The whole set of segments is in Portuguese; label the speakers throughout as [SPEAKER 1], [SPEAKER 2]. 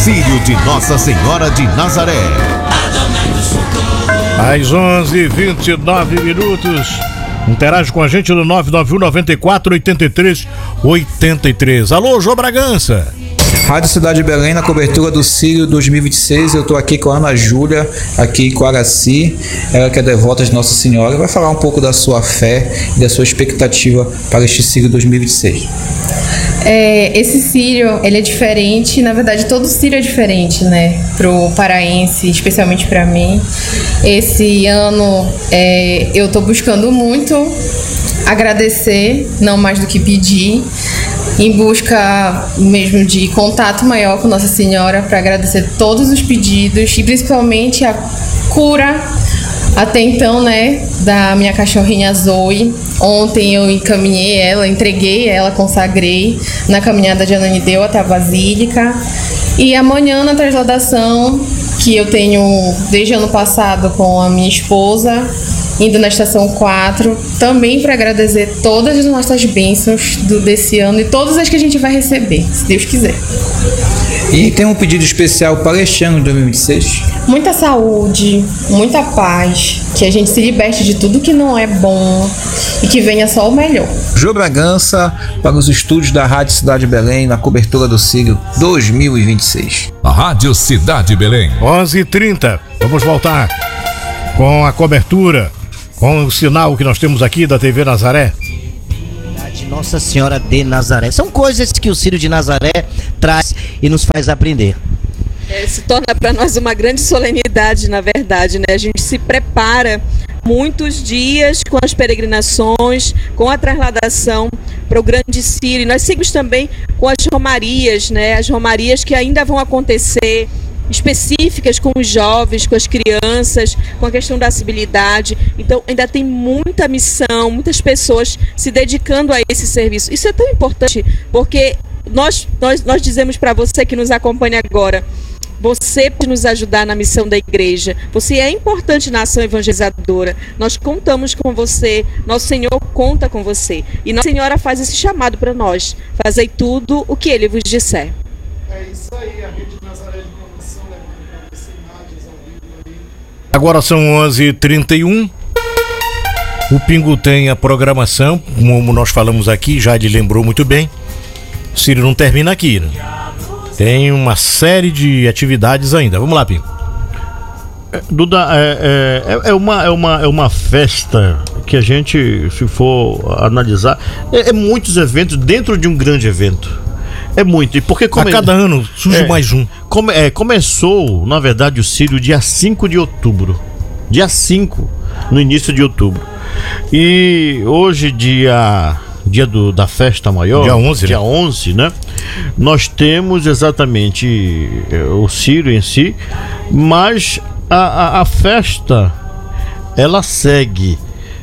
[SPEAKER 1] Círio de Nossa Senhora de Nazaré.
[SPEAKER 2] Às 11h29. Interage com a gente no 991-94-83-83. Alô, Jô Bragança.
[SPEAKER 3] Rádio Cidade de Belém, na cobertura do Círio 2026. Eu estou aqui com a Ana Júlia, aqui em Coaraci. Ela que é devota de Nossa Senhora, vai falar um pouco da sua fé e da sua expectativa para este Círio 2026.
[SPEAKER 4] Esse Círio, ele é diferente, na verdade todo Círio é diferente, né, pro paraense, especialmente para mim. Esse ano eu tô buscando muito agradecer, não mais do que pedir, em busca mesmo de contato maior com Nossa Senhora, para agradecer todos os pedidos e principalmente a cura até então, né, da minha cachorrinha Zoe. Ontem eu encaminhei ela, entreguei ela, consagrei na caminhada de Ananideu até a Basílica. E amanhã na transladação, que eu tenho desde ano passado com a minha esposa, indo na estação 4, também para agradecer todas as nossas bênçãos desse ano e todas as que a gente vai receber, se Deus quiser.
[SPEAKER 3] E tem um pedido especial para este ano de 2026?
[SPEAKER 4] Muita saúde, muita paz, que a gente se liberte de tudo que não é bom e que venha só o melhor.
[SPEAKER 3] Jô Bragança para os estúdios da Rádio Cidade de Belém, na cobertura do Círio 2026.
[SPEAKER 1] A Rádio Cidade de Belém.
[SPEAKER 2] 11h30. Vamos voltar com a cobertura, com o sinal que nós temos aqui da TV Nazaré.
[SPEAKER 5] Nossa Senhora de Nazaré. São coisas que o Círio de Nazaré traz e nos faz aprender.
[SPEAKER 6] Se torna para nós uma grande solenidade, na verdade, né? A gente se prepara muitos dias com as peregrinações, com a trasladação para o grande Círio. E nós seguimos também com as romarias, né? As romarias que ainda vão acontecer, específicas com os jovens, com as crianças, com a questão da acessibilidade. Então ainda tem muita missão, muitas pessoas se dedicando a esse serviço. Isso é tão importante, porque nós dizemos para você que nos acompanha agora, você pode nos ajudar na missão da igreja, você é importante na ação evangelizadora, nós contamos com você, nosso Senhor conta com você, e Nossa Senhora faz esse chamado para nós: fazei tudo o que Ele vos disser.
[SPEAKER 7] É isso aí, a Rede Nazaré de Promoção levando para você imagens ao vivo aí.
[SPEAKER 2] Agora são 11h31. O Pingo tem a programação, como nós falamos aqui, já lhe lembrou muito bem. O Círio não termina aqui, né? Tem uma série de atividades ainda. Vamos lá, Pingo.
[SPEAKER 8] Duda, é uma festa que a gente, se for analisar, é muitos eventos dentro de um grande evento. É muito. E porque
[SPEAKER 2] a cada ano surge mais um.
[SPEAKER 8] Começou, na verdade, o Círio dia 5 de outubro. Dia 5, no início de outubro. E hoje, dia da festa maior, dia 11, né? Nós temos exatamente o Círio em si, mas a festa, ela segue.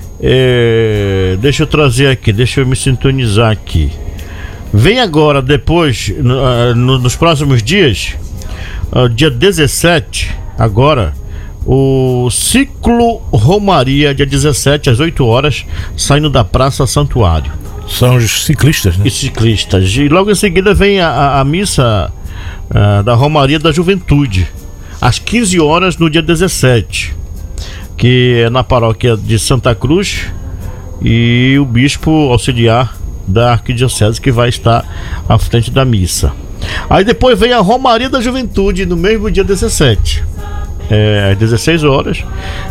[SPEAKER 8] Deixa eu trazer aqui, deixa eu me sintonizar aqui. Vem agora, depois, nos próximos dias, dia 17, agora, o Ciclo Romaria, dia 17, às 8 horas, saindo da Praça Santuário.
[SPEAKER 2] São os ciclistas, né?
[SPEAKER 8] E ciclistas. E logo em seguida vem a missa da Romaria da Juventude, às 15 horas, no dia 17, que é na paróquia de Santa Cruz, e o bispo auxiliar da Arquidiocese que vai estar à frente da missa. Aí depois vem a Romaria da Juventude, no mesmo dia 17, às 16 horas,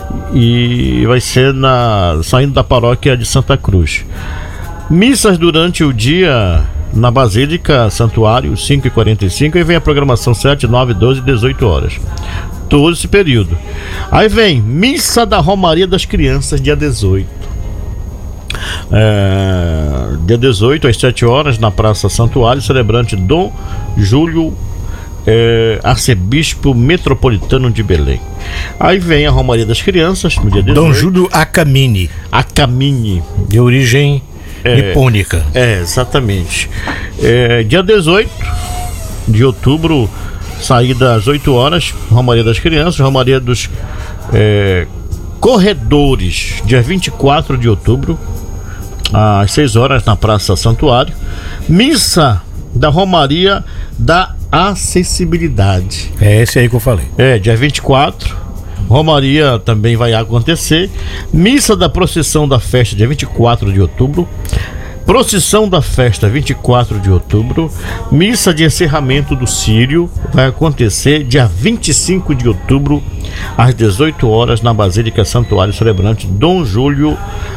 [SPEAKER 8] e vai ser saindo da paróquia de Santa Cruz. Missas durante o dia na Basílica Santuário, 5h45, e vem a programação 7, 9, 12 e 18 horas. Todo esse período. Aí vem Missa da Romaria das Crianças, dia 18. Dia 18, às 7 horas, na Praça Santuário, celebrante Dom Júlio, arcebispo metropolitano de Belém. Aí vem a Romaria das Crianças, no dia 18.
[SPEAKER 2] Dom Júlio Acamini, de origem nipônica.
[SPEAKER 8] Exatamente. Dia 18 de outubro, saída às 8 horas, Romaria das Crianças, Romaria dos Corredores, dia 24 de outubro, às 6 horas, na Praça Santuário. Missa da Romaria da acessibilidade.
[SPEAKER 2] É esse aí que eu falei.
[SPEAKER 8] Dia 24, romaria também vai acontecer. Missa da procissão da festa, dia 24 de outubro. Procissão da festa, 24 de outubro. Missa de encerramento do Círio vai acontecer dia 25 de outubro, às 18 horas, na Basílica Santuário Celebrante Dom Júlio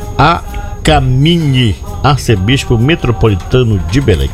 [SPEAKER 8] Acamini, arcebispo metropolitano de Belém.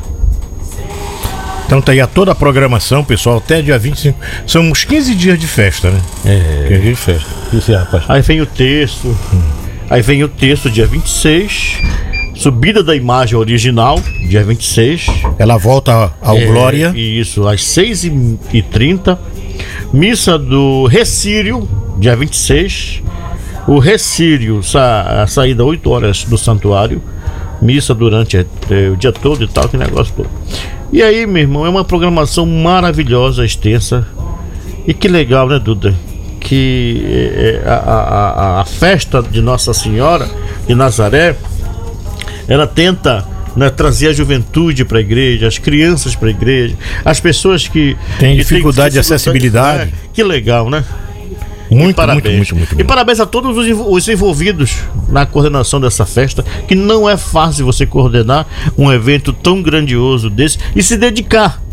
[SPEAKER 2] Então tá aí toda a programação, pessoal, até dia 25. São uns 15 dias de festa, né? 15 dias de festa. Isso aí, rapaz.
[SPEAKER 8] Aí vem o texto. Aí vem o texto, dia 26. Subida da imagem original, dia 26.
[SPEAKER 2] Ela volta ao Glória.
[SPEAKER 8] Isso, às 6h30. Missa do Recírio, dia 26. O Recírio, a saída 8 horas do santuário. Missa durante o dia todo e tal, que negócio todo. E aí, meu irmão, é uma programação maravilhosa, extensa. E que legal, né, Duda? Que a festa de Nossa Senhora de Nazaré, ela tenta, né, trazer a juventude para a igreja, as crianças para a igreja, as pessoas que
[SPEAKER 2] tem dificuldade de acessibilidade.
[SPEAKER 8] Que legal, né?
[SPEAKER 2] Muito
[SPEAKER 8] E parabéns a todos os envolvidos na coordenação dessa festa, que não é fácil você coordenar um evento tão grandioso desse e se dedicar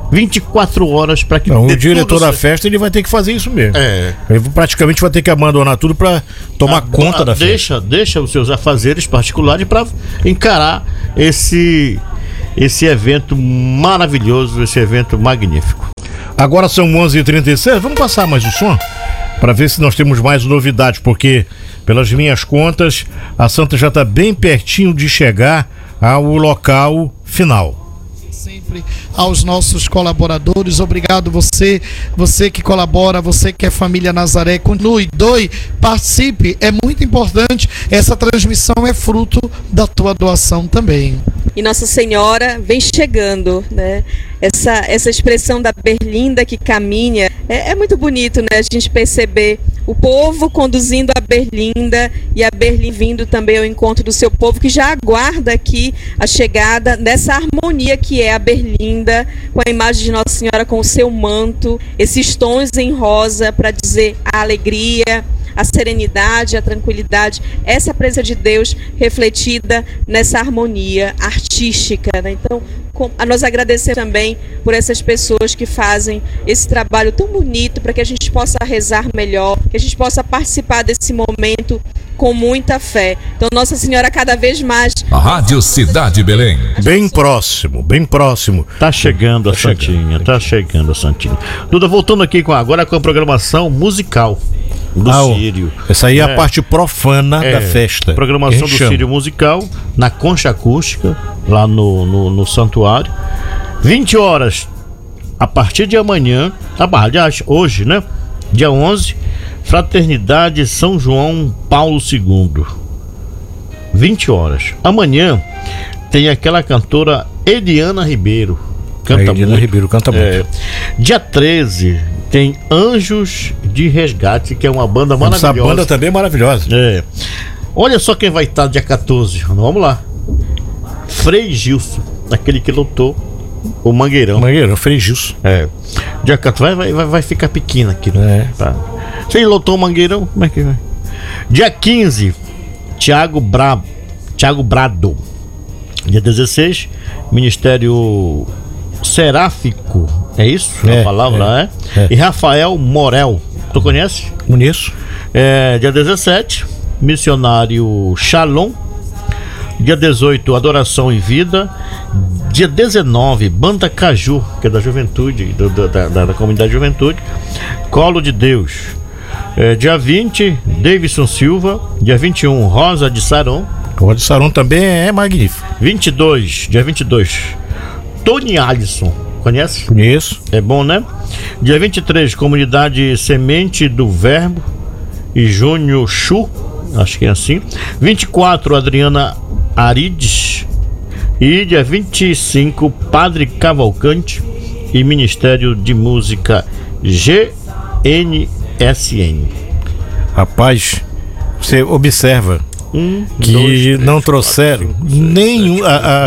[SPEAKER 8] 24 horas para que...
[SPEAKER 2] o diretor da festa, ele vai ter que fazer isso mesmo. Ele praticamente vai ter que abandonar tudo para tomar conta da festa.
[SPEAKER 8] Deixa os seus afazeres particulares para encarar esse evento maravilhoso, esse evento magnífico.
[SPEAKER 2] Agora são 11h36, vamos passar mais o som para ver se nós temos mais novidades, porque pelas minhas contas a Santa já está bem pertinho de chegar ao local final.
[SPEAKER 7] Sempre aos nossos colaboradores, obrigado você que colabora, você que é família Nazaré, continue, doe, participe, é muito importante, essa transmissão é fruto da tua doação também.
[SPEAKER 6] E Nossa Senhora vem chegando, né? Essa expressão da Berlinda que caminha, é muito bonito, né? A gente perceber o povo conduzindo a Berlinda e a Berlim vindo também ao encontro do seu povo, que já aguarda aqui a chegada dessa harmonia que é a Berlinda, com a imagem de Nossa Senhora com o seu manto, esses tons em rosa para dizer a alegria, a serenidade, a tranquilidade, essa presença de Deus refletida nessa harmonia artística, né? Então, nós agradecemos também por essas pessoas que fazem esse trabalho tão bonito para que a gente possa rezar melhor, que a gente possa participar desse momento com muita fé. Então, Nossa Senhora cada vez mais...
[SPEAKER 1] A Rádio Cidade Belém.
[SPEAKER 2] Bem próximo, bem próximo.
[SPEAKER 8] Tá chegando a Santinha, tá chegando a Santinha. Duda, voltando aqui agora com a programação musical do Círio.
[SPEAKER 2] Essa aí é a parte profana da festa.
[SPEAKER 8] Programação do Círio musical na concha acústica, lá no santuário. 20 horas, a partir de amanhã, aliás, hoje, né? Dia 11, Fraternidade São João Paulo II. 20 horas. Amanhã tem aquela cantora Eliana Ribeiro.
[SPEAKER 2] Ribeiro canta muito.
[SPEAKER 8] Dia 13 tem Anjos de Resgate, que é uma banda maravilhosa.
[SPEAKER 2] Essa banda também é maravilhosa.
[SPEAKER 8] Olha só quem vai estar dia 14. Vamos lá. Frei Gilson, aquele que lotou o Mangueirão.
[SPEAKER 2] Frei Gilson.
[SPEAKER 8] Dia 14 vai ficar pequeno aqui, né? Tá. Se ele lotou o Mangueirão, como é que vai? Dia 15, Thiago Brado. Dia 16, Ministério Seráfico, é isso? A palavra, E Rafael Morel, tu conhece?
[SPEAKER 2] Conheço.
[SPEAKER 8] Dia 17, Missionário Shalom. Dia 18, Adoração em Vida. Dia 19, Banda Caju, que é da juventude, da comunidade Juventude. Colo de Deus. Dia 20, Davidson Silva. Dia 21, Rosa de Saron.
[SPEAKER 2] Rosa de Saron também é magnífico.
[SPEAKER 8] Dia 22, Tony Alisson. Conhece?
[SPEAKER 2] Conheço.
[SPEAKER 8] É bom, né? Dia 23, Comunidade Semente do Verbo e Júnior Chu, acho que é assim. 24, Adriana Arides. E dia 25, Padre Cavalcante e Ministério de Música GNSN.
[SPEAKER 2] Rapaz, você observa que não trouxeram nenhum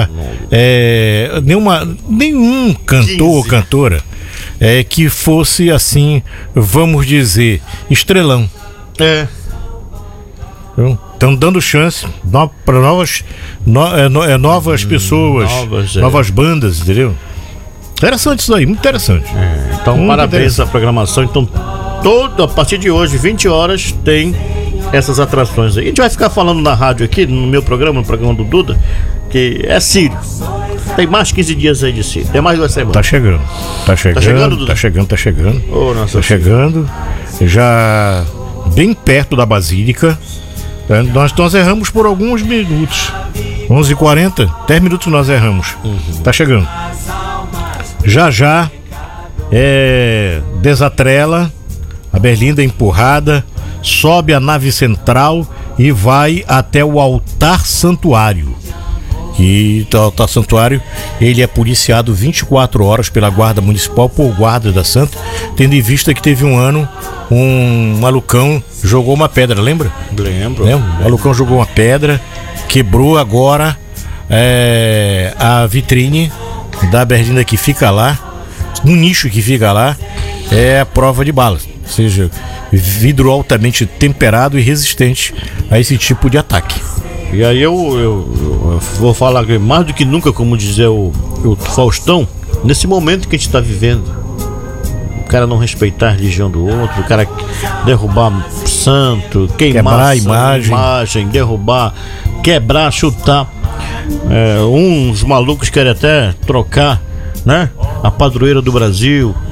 [SPEAKER 2] cantor ou cantora que fosse assim, vamos dizer, estrelão. Estão dando chance para novas pessoas, novas bandas, entendeu? Interessante isso aí, muito interessante.
[SPEAKER 8] Então, muito parabéns à programação. Então, a partir de hoje, 20 horas, tem essas atrações aí. A gente vai ficar falando na rádio aqui, no meu programa, no programa do Duda, que é Sírio. Tem mais 15 dias aí de Sírio. Tem mais 2 semanas.
[SPEAKER 2] Tá chegando,
[SPEAKER 8] Duda?
[SPEAKER 2] tá chegando.
[SPEAKER 8] Oh, nossa,
[SPEAKER 2] tá chegando. Já bem perto da Basílica. Nós erramos por alguns minutos. 11h40, 10 minutos nós erramos. Tá chegando. Já desatrela, a berlinda empurrada, sobe a nave central e vai até o altar santuário. E o altar santuário, ele é policiado 24 horas pela guarda municipal por guarda da Santa, tendo em vista que teve um ano um malucão jogou uma pedra, lembra?
[SPEAKER 8] Lembro.
[SPEAKER 2] O malucão jogou uma pedra, quebrou agora a vitrine da berlinda que fica lá, no nicho que fica lá, é a prova de balas, ou seja, vidro altamente temperado e resistente a esse tipo de ataque.
[SPEAKER 8] E aí eu vou falar que mais do que nunca, como dizia o Faustão, nesse momento que a gente está vivendo, o cara não respeitar a religião do outro, o cara derrubar santo, queimar
[SPEAKER 2] a imagem,
[SPEAKER 8] derrubar, quebrar, chutar. Uns malucos querem até trocar, né, a padroeira do Brasil